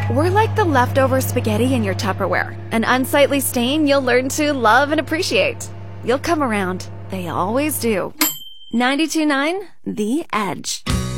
We're like the leftover spaghetti in your Tupperware, an unsightly stain you'll learn to love and appreciate. You'll come around. They always do. 92.9 The Edge.